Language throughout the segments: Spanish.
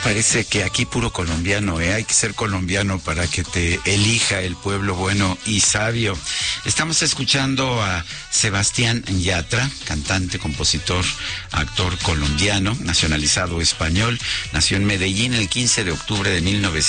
Parece que aquí puro colombiano, hay que ser colombiano para que te elija el pueblo bueno y sabio. Estamos escuchando a Sebastián Yatra, cantante, compositor, actor colombiano, nacionalizado español. Nació en Medellín el 15 de octubre de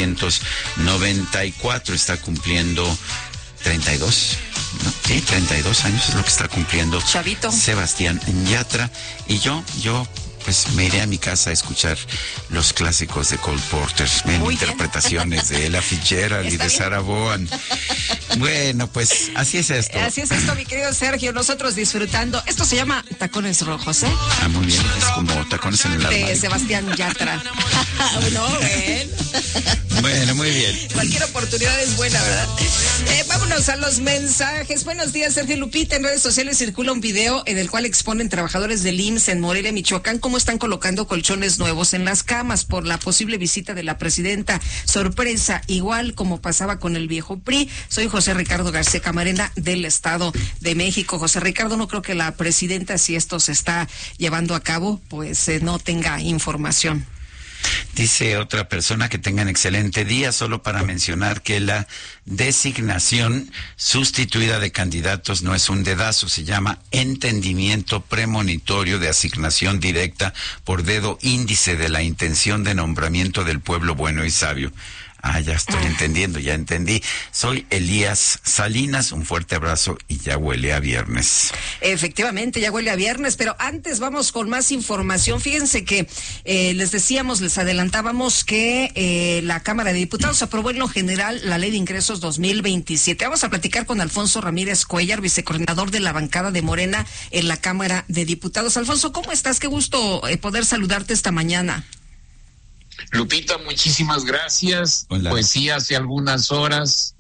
1994. Está cumpliendo 32, ¿no? Sí, 32 años es lo que está cumpliendo. Chavito. Sebastián Yatra. Y yo pues me iré a mi casa a escuchar los clásicos de Cole Porter, en interpretaciones de Ella Fitzgerald y de Sarah Vaughan. Bueno, pues así es esto. Así es esto, mi querido Sergio, nosotros disfrutando. Esto se llama Tacones Rojos, ¿eh? Ah, muy bien, es como Tacones en el Armario. De Sebastián Yatra. Bueno, muy bien. Cualquier oportunidad es buena, ¿verdad? Vámonos a los mensajes. Buenos días, Sergio Lupita. En redes sociales circula un video en el cual exponen trabajadores del IMSS en Morelia, Michoacán, cómo están colocando colchones nuevos en las camas por la posible visita de la presidenta. Sorpresa, igual como pasaba con el viejo PRI. Soy José Ricardo García Camarena del Estado de México. José Ricardo, no creo que la presidenta, si esto se está llevando a cabo, pues no tenga información. Dice otra persona que tengan excelente día, solo para mencionar que la designación sustituida de candidatos no es un dedazo, se llama entendimiento premonitorio de asignación directa por dedo índice de la intención de nombramiento del pueblo bueno y sabio. Ah, ya estoy entendiendo, ya entendí. Soy Elías Salinas, un fuerte abrazo y ya huele a viernes. Efectivamente, ya huele a viernes, pero antes vamos con más información. Fíjense que les adelantábamos que la Cámara de Diputados aprobó en lo general la Ley de Ingresos 2027. Vamos a platicar con Alfonso Ramírez Cuellar, vicecoordinador de la bancada de Morena en la Cámara de Diputados. Alfonso, ¿cómo estás? Qué gusto poder saludarte esta mañana. Lupita, muchísimas gracias. Hola. Pues sí, hace algunas horas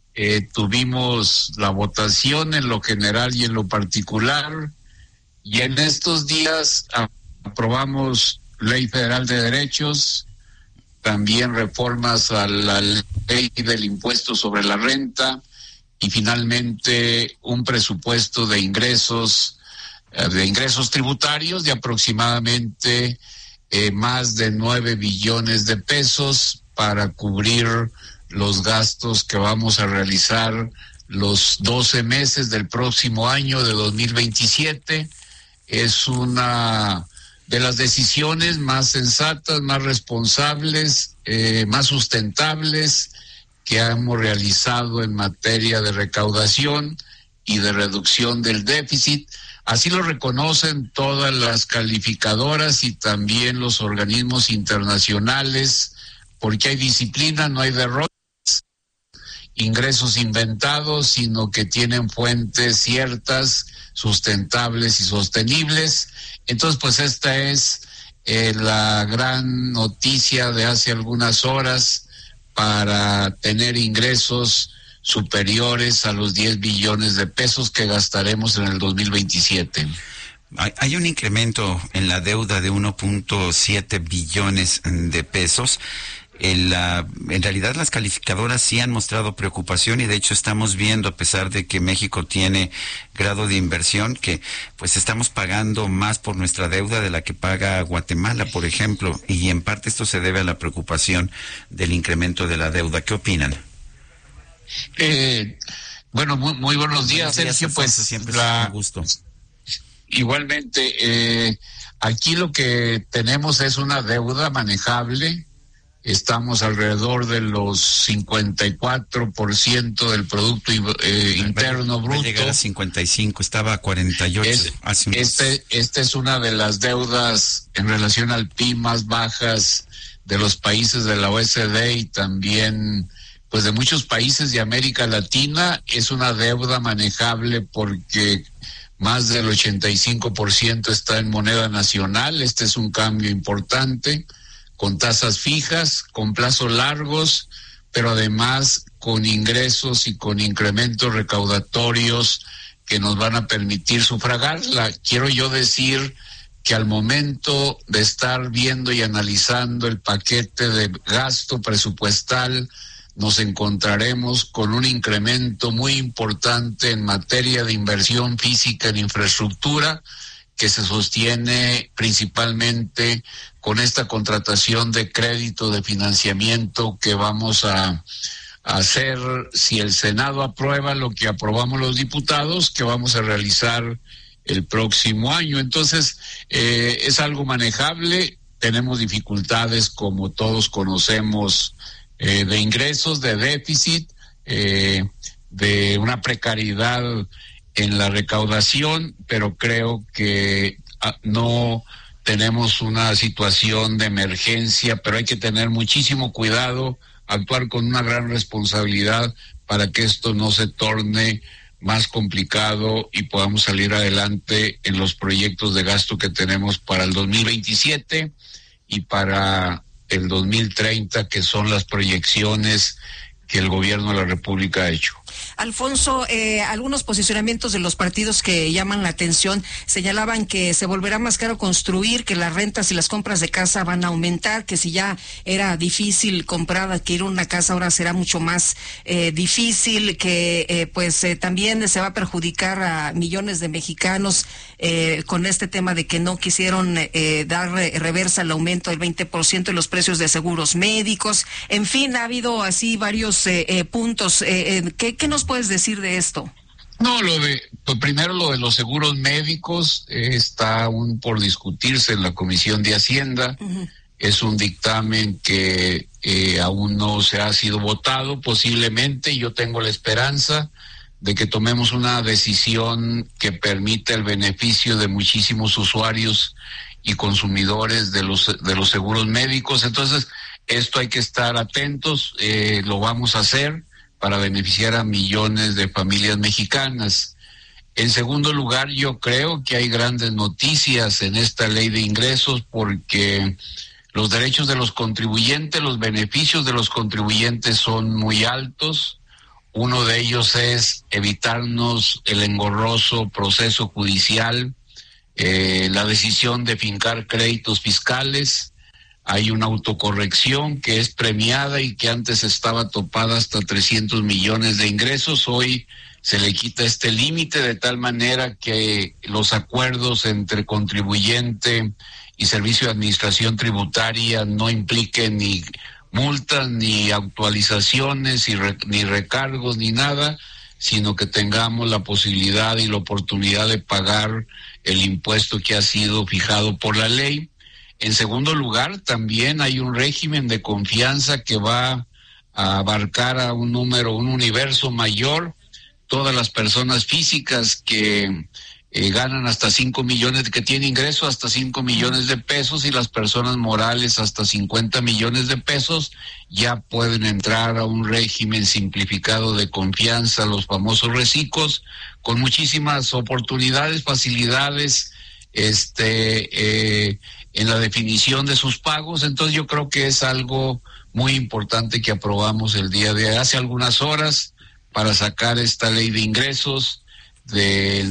tuvimos la votación en lo general y en lo particular, y en estos días aprobamos Ley Federal de Derechos, también reformas a la Ley del Impuesto sobre la Renta y finalmente un presupuesto de ingresos tributarios de aproximadamente más de 9 billones de pesos para cubrir los gastos que vamos a realizar los 12 meses del próximo año de 2027. Es una de las decisiones más sensatas, más responsables, más sustentables que hemos realizado en materia de recaudación y de reducción del déficit. Así lo reconocen todas las calificadoras y también los organismos internacionales, porque hay disciplina, no hay derrotas, ingresos inventados, sino que tienen fuentes ciertas, sustentables y sostenibles. Entonces, pues esta es la gran noticia de hace algunas horas para tener ingresos superiores a los 10 billones de pesos que gastaremos en el 2027. Hay un incremento en la deuda de 1.7 billones de pesos. En realidad las calificadoras sí han mostrado preocupación y de hecho estamos viendo, a pesar de que México tiene grado de inversión, que pues estamos pagando más por nuestra deuda de la que paga Guatemala, por ejemplo, y en parte esto se debe a la preocupación del incremento de la deuda. ¿Qué opinan? Bueno, muy buenos días, Sergio. Pues siempre es un gusto. Igualmente, aquí lo que tenemos es una deuda manejable. Estamos alrededor de los 54% del Producto Interno Bruto. Va a llegar a 55, estaba a 48. Esta es una de las deudas en relación al PIB más bajas de los países de la OECD y también pues de muchos países de América Latina. Es una deuda manejable porque más del 85% está en moneda nacional. Este es un cambio importante, con tasas fijas, con plazos largos, pero además con ingresos y con incrementos recaudatorios que nos van a permitir sufragarla. Quiero yo decir que al momento de estar viendo y analizando el paquete de gasto presupuestal, nos encontraremos con un incremento muy importante en materia de inversión física en infraestructura, que se sostiene principalmente con esta contratación de crédito de financiamiento que vamos a hacer si el Senado aprueba lo que aprobamos los diputados, que vamos a realizar el próximo año. Entonces, es algo manejable. Tenemos dificultades, como todos conocemos, de ingresos, de déficit, de una precariedad en la recaudación, pero creo que no tenemos una situación de emergencia, pero hay que tener muchísimo cuidado, actuar con una gran responsabilidad para que esto no se torne más complicado y podamos salir adelante en los proyectos de gasto que tenemos para el 2027 y para el 2030, que son las proyecciones que el gobierno de la República ha hecho. Alfonso, algunos posicionamientos de los partidos que llaman la atención señalaban que se volverá más caro construir, que las rentas y las compras de casa van a aumentar, que si ya era difícil comprar, adquirir una casa, ahora será mucho más difícil, que también se va a perjudicar a millones de mexicanos con este tema de que no quisieron dar reversa al aumento del 20% de los precios de seguros médicos. En fin, ha habido así varios puntos. ¿Qué nos puedes decir de esto? No, primero lo de los seguros médicos está aún por discutirse en la Comisión de Hacienda. Uh-huh. Es un dictamen que aún no se ha sido votado. Posiblemente yo tengo la esperanza de que tomemos una decisión que permita el beneficio de muchísimos usuarios y consumidores de los seguros médicos. Entonces, esto hay que estar atentos, lo vamos a hacer para beneficiar a millones de familias mexicanas. En segundo lugar, yo creo que hay grandes noticias en esta ley de ingresos, porque los derechos de los contribuyentes, los beneficios de los contribuyentes son muy altos. Uno de ellos es evitarnos el engorroso proceso judicial, la decisión de fincar créditos fiscales. Hay una autocorrección que es premiada y que antes estaba topada hasta 300 millones de ingresos. Hoy se le quita este límite de tal manera que los acuerdos entre contribuyente y Servicio de Administración Tributaria no impliquen ni multas, ni actualizaciones, ni recargos, ni nada, sino que tengamos la posibilidad y la oportunidad de pagar el impuesto que ha sido fijado por la ley. En segundo lugar, también hay un régimen de confianza que va a abarcar a un universo mayor, todas las personas físicas que ganan hasta 5 millones, que tienen ingreso hasta 5 millones de pesos, y las personas morales hasta 50 millones de pesos, ya pueden entrar a un régimen simplificado de confianza, los famosos recicos, con muchísimas oportunidades, facilidades, en la definición de sus pagos. Entonces yo creo que es algo muy importante que aprobamos el día de hace algunas horas para sacar esta ley de ingresos de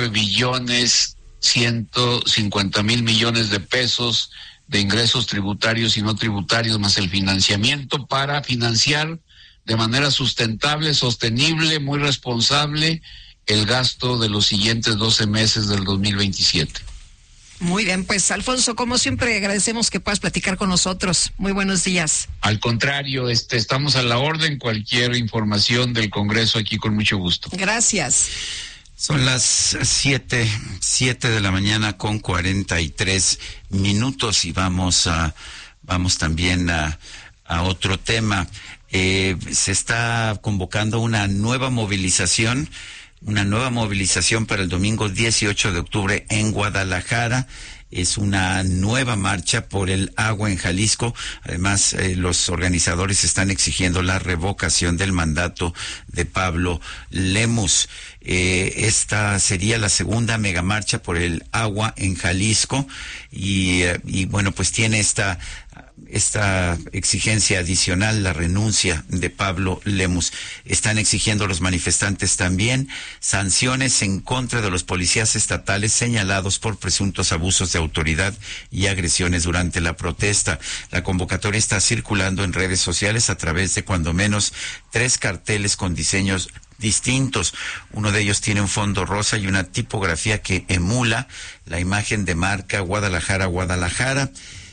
9,150,000,000,000 de pesos de ingresos tributarios y no tributarios, más el financiamiento, para financiar de manera sustentable, sostenible, muy responsable el gasto de los siguientes 12 meses del 2027. Muy bien, pues Alfonso, como siempre agradecemos que puedas platicar con nosotros. Muy buenos días. Al contrario, estamos a la orden. Cualquier información del Congreso aquí con mucho gusto. Gracias. Son las 7 de la mañana con 43 minutos y vamos también a otro tema. Se está convocando una nueva movilización para el domingo 18 de octubre en Guadalajara. Es una nueva marcha por el agua en Jalisco. Además, los organizadores están exigiendo la revocación del mandato de Pablo Lemus. Esta sería la segunda megamarcha por el agua en Jalisco y bueno, pues tiene esta exigencia adicional, la renuncia de Pablo Lemus. Están exigiendo los manifestantes también sanciones en contra de los policías estatales señalados por presuntos abusos de autoridad y agresiones durante la protesta. La convocatoria está circulando en redes sociales a través de cuando menos 3 carteles con diseños distintos. Uno de ellos tiene un fondo rosa y una tipografía que emula la imagen de marca Guadalajara, Guadalajara.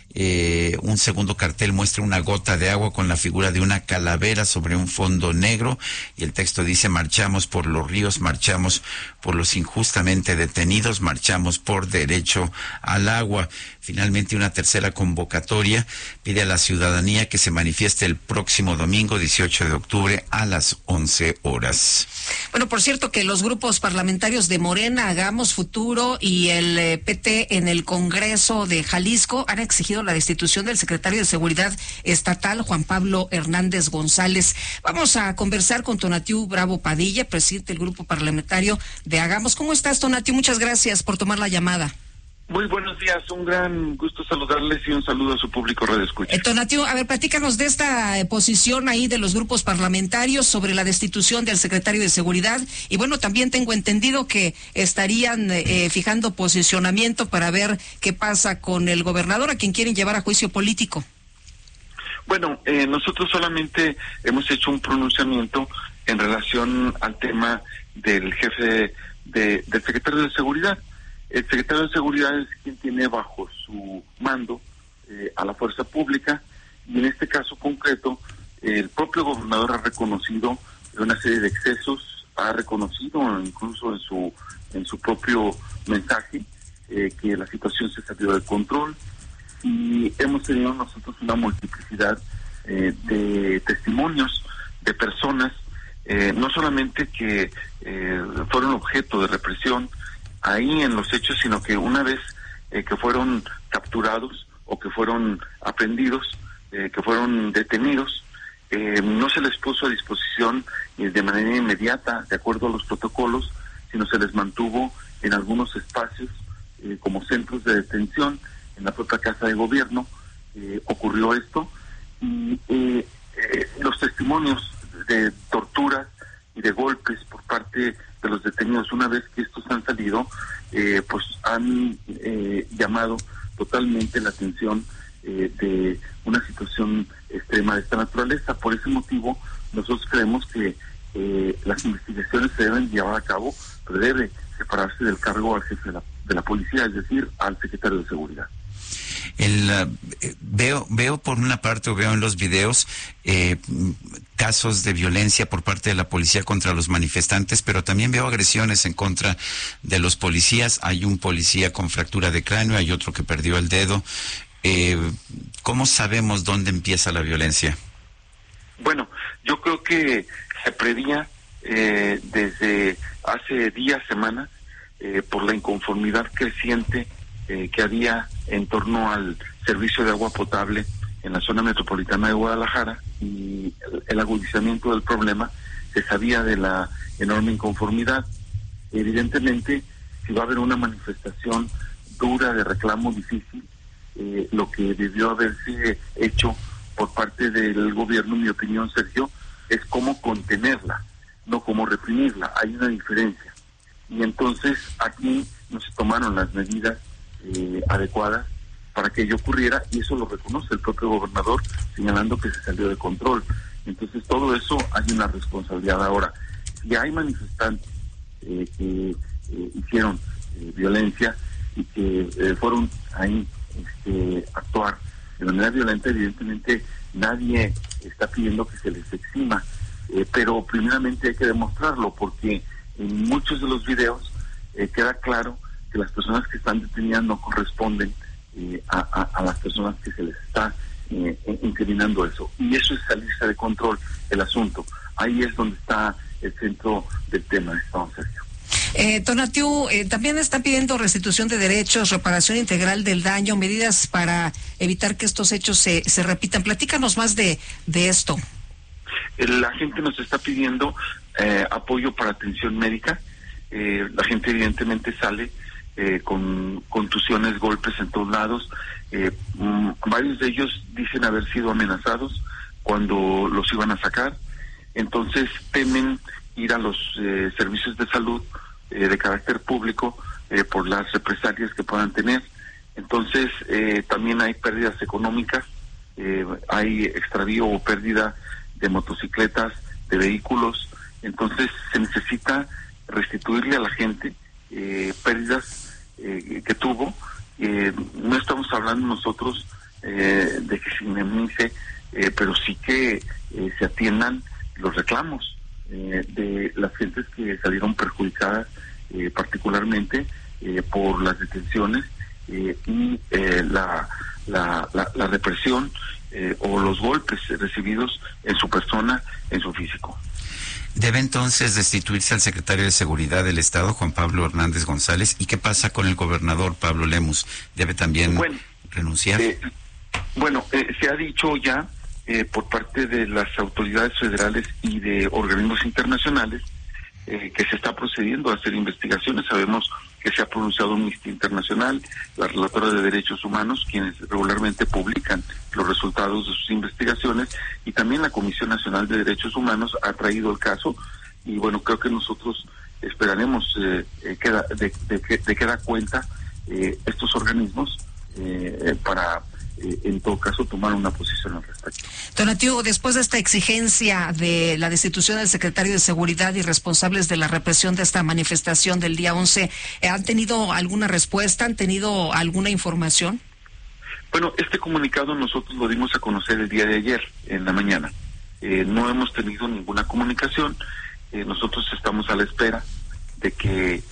Un segundo cartel muestra una gota de agua con la figura de una calavera sobre un fondo negro y el texto dice: marchamos por los ríos, marchamos por los injustamente detenidos, marchamos por derecho al agua. Finalmente, una tercera convocatoria pide a la ciudadanía que se manifieste el próximo domingo 18 de octubre a las 11 horas. Bueno, por cierto que los grupos parlamentarios de Morena, Hagamos Futuro y el PT en el Congreso de Jalisco han exigido la destitución del secretario de Seguridad Estatal, Juan Pablo Hernández González. Vamos a conversar con Tonatiuh Bravo Padilla, presidente del grupo parlamentario de Hagamos. ¿Cómo estás, Tonatiuh? Muchas gracias por tomar la llamada. Muy buenos días, un gran gusto saludarles y un saludo a su público Radio Escucha. Tonatiuh, a ver, platícanos de esta posición ahí de los grupos parlamentarios sobre la destitución del secretario de Seguridad. Y bueno, también tengo entendido que estarían fijando posicionamiento para ver qué pasa con el gobernador, a quien quieren llevar a juicio político. Bueno, nosotros solamente hemos hecho un pronunciamiento en relación al tema del jefe del secretario de Seguridad. El secretario de Seguridad es quien tiene bajo su mando a la fuerza pública, y en este caso concreto el propio gobernador ha reconocido una serie de excesos, ha reconocido incluso en su propio mensaje que la situación se salió de control, y hemos tenido nosotros una multiplicidad de testimonios de personas, no solamente que fueron objeto de represión ahí en los hechos, sino que una vez que fueron capturados o que fueron aprehendidos, que fueron detenidos, no se les puso a disposición de manera inmediata, de acuerdo a los protocolos, sino se les mantuvo en algunos espacios como centros de detención, en la propia Casa de Gobierno. Ocurrió esto, y los testimonios de torturas y de golpes por parte de los detenidos, una vez que estos han salido, pues han llamado totalmente la atención de una situación extrema de esta naturaleza. Por ese motivo, nosotros creemos que las investigaciones se deben llevar a cabo, pero debe separarse del cargo al jefe de la policía, es decir, al secretario de Seguridad. Veo por una parte, o veo en los videos casos de violencia por parte de la policía contra los manifestantes, pero también veo agresiones en contra de los policías. Hay un policía con fractura de cráneo, hay otro que perdió el dedo. ¿Cómo sabemos dónde empieza la violencia? Bueno, yo creo que se preveía desde hace días, semanas, por la inconformidad creciente que había en torno al servicio de agua potable en la zona metropolitana de Guadalajara, y el agudizamiento del problema. Se sabía de la enorme inconformidad. Evidentemente, si va a haber una manifestación dura de reclamo difícil, lo que debió haberse hecho por parte del gobierno, en mi opinión, Sergio, es cómo contenerla, no cómo reprimirla. Hay una diferencia. Y entonces aquí no se tomaron las medidas adecuadas para que ello ocurriera, y eso lo reconoce el propio gobernador, señalando que se salió de control. Entonces, todo eso hay una responsabilidad. Ahora, si hay manifestantes que hicieron violencia y que fueron ahí actuar de manera violenta, evidentemente nadie está pidiendo que se les exima, pero primeramente hay que demostrarlo, porque en muchos de los videos queda claro que las personas que están detenidas no corresponden a las personas que se les está incriminando eso. Y eso es salirse de control el asunto. Ahí es donde está el centro del tema, Sergio. Tonatiuh, también está pidiendo restitución de derechos, reparación integral del daño, medidas para evitar que estos hechos se repitan. Platícanos más de esto. La gente nos está pidiendo apoyo para atención médica. La gente evidentemente sale con contusiones, golpes en todos lados. Varios de ellos dicen haber sido amenazados cuando los iban a sacar. Entonces temen ir a los servicios de salud de carácter público por las represalias que puedan tener. Entonces también hay pérdidas económicas, hay extravío o pérdida de motocicletas, de vehículos, Entonces se necesita restituirle a la gente pérdidas que tuvo. No estamos hablando nosotros de que se indemnice, pero sí que se atiendan los reclamos de las gentes que salieron perjudicadas particularmente por las detenciones y la represión o los golpes recibidos en su persona, en su físico. ¿Debe entonces destituirse al secretario de Seguridad del Estado, Juan Pablo Hernández González? ¿Y qué pasa con el gobernador Pablo Lemus? ¿Debe también renunciar? Se ha dicho ya por parte de las autoridades federales y de organismos internacionales que se está procediendo a hacer investigaciones. Sabemos que se ha pronunciado Amnistía Internacional, la Relatora de Derechos Humanos, quienes regularmente publican los resultados de sus investigaciones, y también la Comisión Nacional de Derechos Humanos ha traído el caso, y bueno, creo que nosotros esperaremos de que da cuenta estos organismos para en todo caso tomar una posición al respecto. Tonatiuh, después de esta exigencia de la destitución del secretario de Seguridad y responsables de la represión de esta manifestación del día 11, ¿han tenido alguna respuesta? ¿Han tenido alguna información? Bueno, este comunicado nosotros lo dimos a conocer el día de ayer, en la mañana. No hemos tenido ninguna comunicación. Nosotros estamos a la espera de que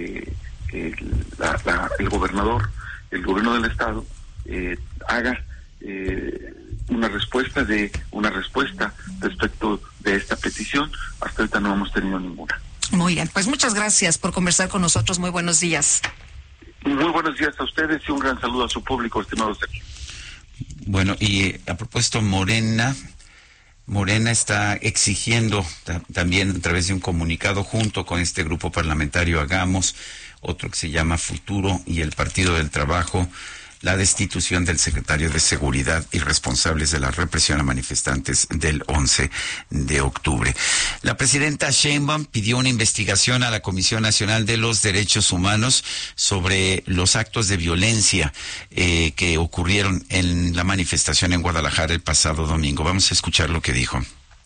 el gobernador, el gobierno del estado, haga una respuesta respecto de esta petición. Hasta ahorita no hemos tenido ninguna. Muy bien, pues muchas gracias por conversar con nosotros. Muy buenos días. Muy buenos días a ustedes y un gran saludo a su público, estimados aquí. Bueno, y a propósito, Morena está exigiendo también a través de un comunicado junto con este grupo parlamentario Hagamos, otro que se llama Futuro y el Partido del Trabajo, la destitución del secretario de Seguridad y responsables de la represión a manifestantes del 11 de octubre. La presidenta Sheinbaum pidió una investigación a la Comisión Nacional de los Derechos Humanos sobre los actos de violencia que ocurrieron en la manifestación en Guadalajara el pasado domingo. Vamos a escuchar lo que dijo.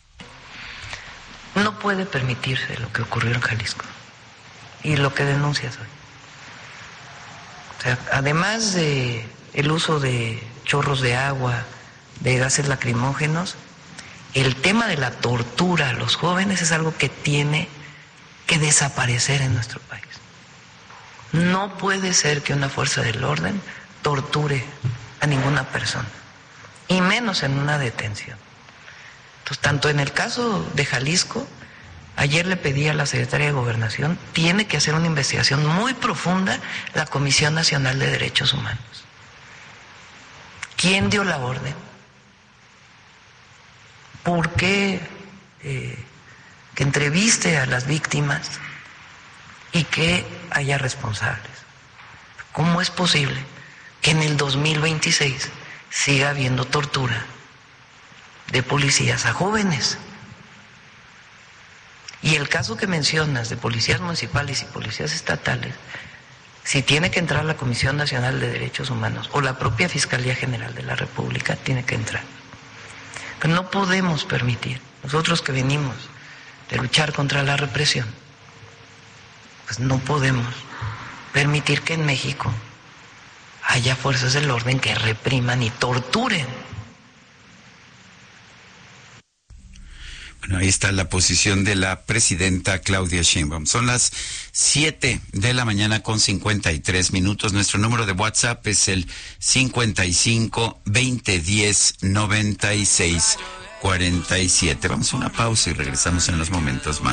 No puede permitirse lo que ocurrió en Jalisco y lo que denuncias hoy. O sea, además de el uso de chorros de agua, de gases lacrimógenos, el tema de la tortura a los jóvenes es algo que tiene que desaparecer en nuestro país. No puede ser que una fuerza del orden torture a ninguna persona, y menos en una detención. Entonces, tanto en el caso de Jalisco, ayer le pedí a la Secretaría de Gobernación, tiene que hacer una investigación muy profunda la Comisión Nacional de Derechos Humanos. ¿Quién dio la orden? ¿Por qué? Que entreviste a las víctimas y que haya responsables. ¿Cómo es posible que en el 2026 siga habiendo tortura de policías a jóvenes? Y el caso que mencionas de policías municipales y policías estatales, si tiene que entrar la Comisión Nacional de Derechos Humanos o la propia Fiscalía General de la República, tiene que entrar. Pero no podemos permitir, nosotros que venimos de luchar contra la represión, pues no podemos permitir que en México haya fuerzas del orden que repriman y torturen. Bueno, ahí está la posición de la presidenta Claudia Sheinbaum. Son las 7:53 a.m. Nuestro número de WhatsApp es el 55-2010-96-47. Vamos a una pausa y regresamos en los momentos más.